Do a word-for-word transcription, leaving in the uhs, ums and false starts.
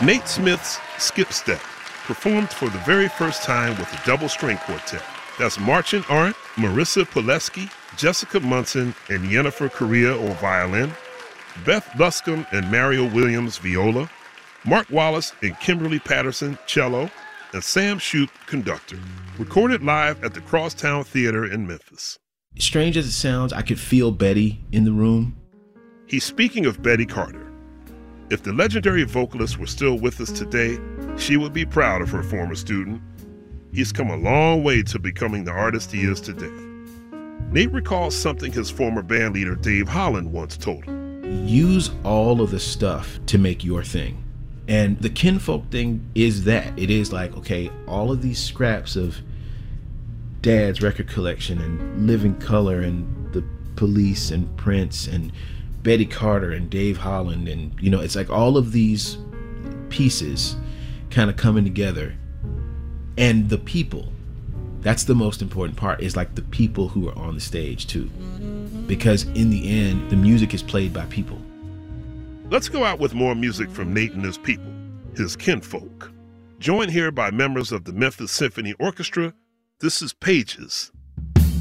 Nate Smith's Skip Step, performed for the very first time with a double string quartet. That's Marchant Arndt, Marissa Pileski, Jessica Munson, and Yennefer Correa on violin, Beth Luscombe and Mario Williams viola, Mark Wallace and Kimberly Patterson cello, and Sam Shoup conductor. Recorded live at the Crosstown Theater in Memphis. Strange as it sounds, I could feel Betty in the room. He's speaking of Betty Carter. If the legendary vocalist were still with us today, she would be proud of her former student. He's come a long way to becoming the artist he is today. Nate recalls something his former bandleader Dave Holland once told him. Use all of the stuff to make your thing. And the Kinfolk thing is that. It is like, okay, all of these scraps of Dad's record collection and Living Color and the Police and Prince and Betty Carter and Dave Holland, and you know, it's like all of these pieces kind of coming together. And the people, that's the most important part, is like the people who are on the stage too, because in the end the music is played by people. Let's go out with more music from Nate and his people, his kinfolk. Joined here by members of the Memphis Symphony Orchestra, this is Pages.